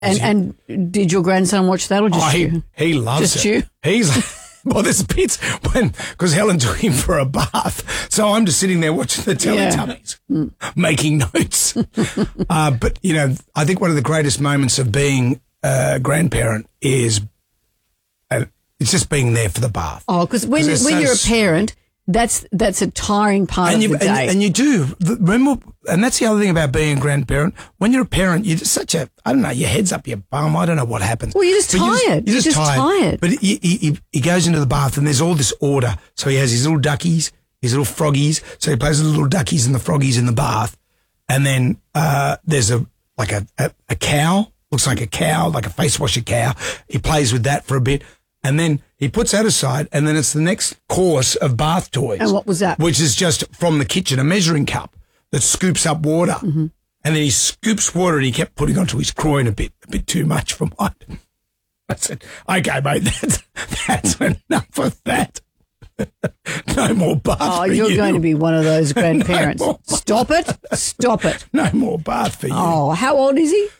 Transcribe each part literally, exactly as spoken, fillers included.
And and did your grandson watch that or just oh, you? He, he loves just it. you? He's well, there's bits when because Helen took him for a bath, so I'm just sitting there watching the Teletubbies, yeah. making notes. uh, but you know, I think one of the greatest moments of being a grandparent is uh, it's just being there for the bath. Oh, because when when so you're a parent. That's that's a tiring part and of you, the day. And, and you do. Remember, and that's the other thing about being a grandparent. When you're a parent, you're just such a, I don't know, your head's up your bum. I don't know what happens. Well, you're just but tired. You're just, you're just, you're just tired. tired. But he, he, he goes into the bath and there's all this order. So he has his little duckies, his little froggies. So he plays with the little duckies and the froggies in the bath. And then uh, there's a like a, a, a cow, looks like a cow, like a face washer cow. He plays with that for a bit. And then he puts that aside, and then it's the next course of bath toys. And what was that? Which is just from the kitchen, a measuring cup that scoops up water. Mm-hmm. And then he scoops water and he kept putting onto his groin a bit, a bit too much for mine. I said, okay, mate, that's, that's enough of that. No more bath oh, for you're you. going to be one of those grandparents. No Stop it. Stop it. No more bath for you. Oh, how old is he?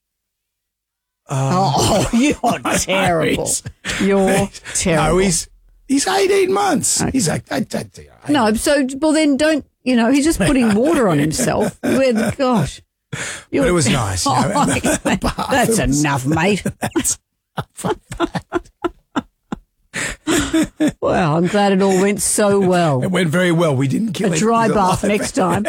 Uh, oh, you're terrible. You're terrible. No, he's he's eighteen months. Okay. He's like, I, I, I, no, so, well, then don't, you know, he's just putting water on himself. Gosh. But it was nice. You know, oh, the, the that's was, enough, mate. That's Well, I'm glad it all went so well. It went very well. We didn't kill A it. dry bath next time.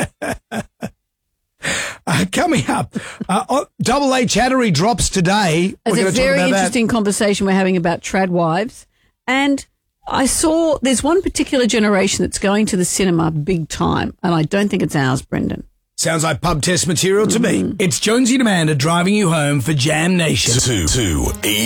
Uh, coming up, uh, oh, Double A Chattery drops today. It's We're a very talk about interesting that. conversation we're having about trad wives. And I saw there's one particular generation that's going to the cinema big time, and I don't think it's ours, Brendan. Sounds like pub test material to mm-hmm. me. It's Jonesy and Amanda driving you home for Jam Nation. Two, two, E